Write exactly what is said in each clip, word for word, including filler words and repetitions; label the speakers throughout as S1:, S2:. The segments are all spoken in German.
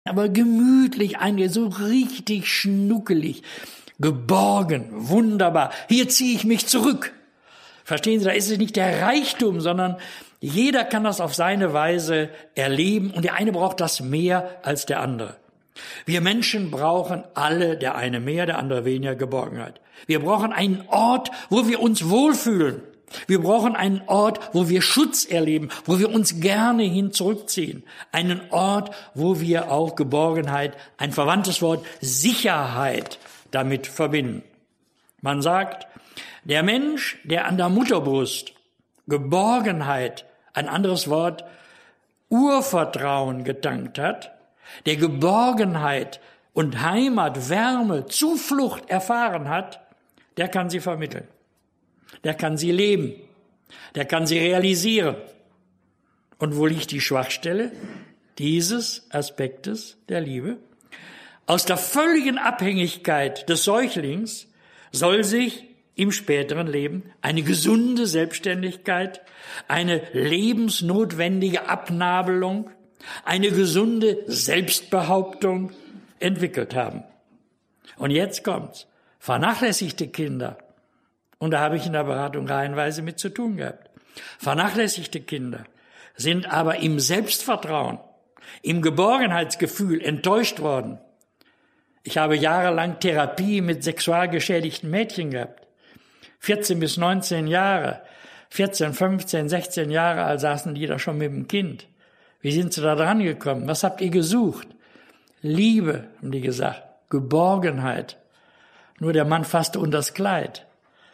S1: aber gemütlich, so richtig schnuckelig, geborgen, wunderbar. Hier ziehe ich mich zurück. Verstehen Sie, da ist es nicht der Reichtum, sondern jeder kann das auf seine Weise erleben und der eine braucht das mehr als der andere. Wir Menschen brauchen alle, der eine mehr, der andere weniger, Geborgenheit. Wir brauchen einen Ort, wo wir uns wohlfühlen. Wir brauchen einen Ort, wo wir Schutz erleben, wo wir uns gerne hin zurückziehen. Einen Ort, wo wir auch Geborgenheit, ein verwandtes Wort, Sicherheit damit verbinden. Man sagt, der Mensch, der an der Mutterbrust Geborgenheit, ein anderes Wort, Urvertrauen getankt hat, der Geborgenheit und Heimat, Wärme, Zuflucht erfahren hat, der kann sie vermitteln. Der kann sie leben. Der kann sie realisieren. Und wo liegt die Schwachstelle dieses Aspektes der Liebe? Aus der völligen Abhängigkeit des Säuglings soll sich im späteren Leben eine gesunde Selbstständigkeit, eine lebensnotwendige Abnabelung, eine gesunde Selbstbehauptung entwickelt haben. Und jetzt kommt's. Vernachlässigte Kinder, und da habe ich in der Beratung reihenweise mit zu tun gehabt, vernachlässigte Kinder sind aber im Selbstvertrauen, im Geborgenheitsgefühl enttäuscht worden. Ich habe jahrelang Therapie mit sexual geschädigten Mädchen gehabt. vierzehn bis neunzehn Jahre, vierzehn, fünfzehn, sechzehn Jahre alt saßen die da schon mit dem Kind. Wie sind sie da dran gekommen? Was habt ihr gesucht? Liebe, haben die gesagt, Geborgenheit. Nur der Mann fasste unter das Kleid.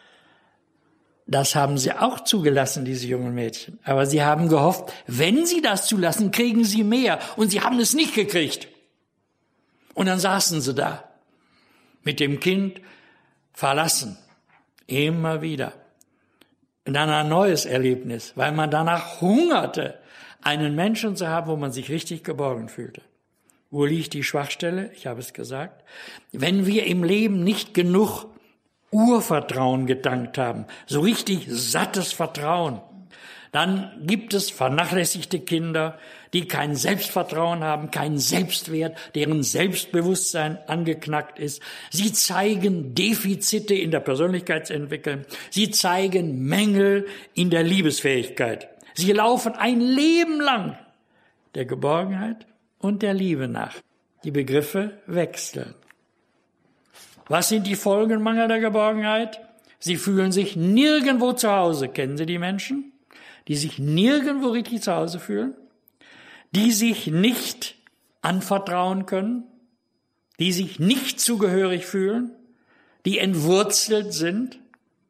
S1: Das haben sie auch zugelassen, diese jungen Mädchen. Aber sie haben gehofft, wenn sie das zulassen, kriegen sie mehr. Und sie haben es nicht gekriegt. Und dann saßen sie da, mit dem Kind verlassen. Immer wieder. Und dann ein neues Erlebnis, weil man danach hungerte, einen Menschen zu haben, wo man sich richtig geborgen fühlte. Wo liegt die Schwachstelle? Ich habe es gesagt. Wenn wir im Leben nicht genug Urvertrauen getankt haben, so richtig sattes Vertrauen, dann gibt es vernachlässigte Kinder, die kein Selbstvertrauen haben, keinen Selbstwert, deren Selbstbewusstsein angeknackt ist. Sie zeigen Defizite in der Persönlichkeitsentwicklung. Sie zeigen Mängel in der Liebesfähigkeit. Sie laufen ein Leben lang der Geborgenheit und der Liebe nach. Die Begriffe wechseln. Was sind die Folgen mangelnder Geborgenheit? Sie fühlen sich nirgendwo zu Hause. Kennen Sie die Menschen, die sich nirgendwo richtig zu Hause fühlen? Die sich nicht anvertrauen können? Die sich nicht zugehörig fühlen? Die entwurzelt sind?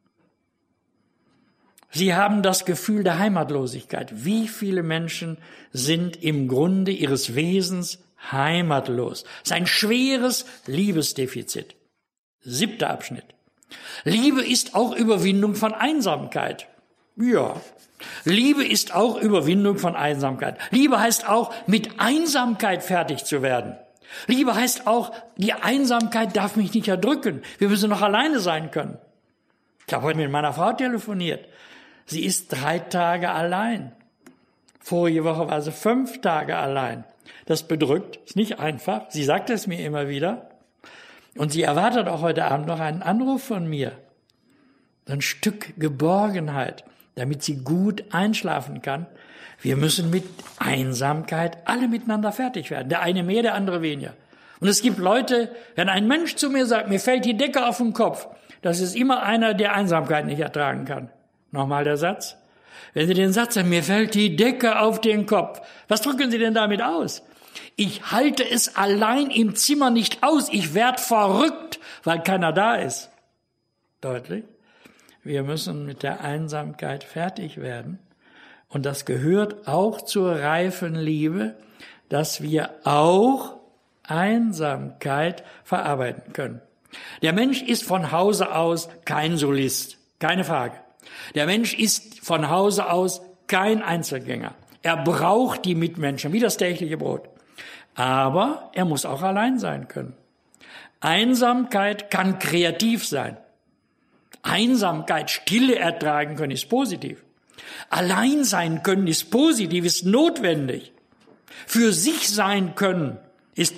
S1: Sie haben das Gefühl der Heimatlosigkeit. Wie viele Menschen sind im Grunde ihres Wesens heimatlos? Das ist ein schweres Liebesdefizit. Siebter Abschnitt. Liebe ist auch Überwindung von Einsamkeit. Ja, Liebe ist auch Überwindung von Einsamkeit. Liebe heißt auch, mit Einsamkeit fertig zu werden. Liebe heißt auch, die Einsamkeit darf mich nicht erdrücken. Wir müssen noch alleine sein können. Ich habe heute mit meiner Frau telefoniert. Sie ist drei Tage allein. Vorige Woche war sie fünf Tage allein. Das bedrückt, ist nicht einfach. Sie sagt es mir immer wieder. Und sie erwartet auch heute Abend noch einen Anruf von mir. Ein Stück Geborgenheit, damit sie gut einschlafen kann. Wir müssen mit Einsamkeit alle miteinander fertig werden. Der eine mehr, der andere weniger. Und es gibt Leute, wenn ein Mensch zu mir sagt, mir fällt die Decke auf den Kopf, das ist immer einer, der Einsamkeit nicht ertragen kann. Nochmal der Satz. Wenn Sie den Satz sagen, mir fällt die Decke auf den Kopf, was drücken Sie denn damit aus? Ich halte es allein im Zimmer nicht aus. Ich werde verrückt, weil keiner da ist. Deutlich. Wir müssen mit der Einsamkeit fertig werden. Und das gehört auch zur reifen Liebe, dass wir auch Einsamkeit verarbeiten können. Der Mensch ist von Hause aus kein Solist. Keine Frage. Der Mensch ist von Hause aus kein Einzelgänger. Er braucht die Mitmenschen, wie das tägliche Brot. Aber er muss auch allein sein können. Einsamkeit kann kreativ sein. Einsamkeit, Stille ertragen können, ist positiv. Allein sein können ist positiv, ist notwendig. Für sich sein können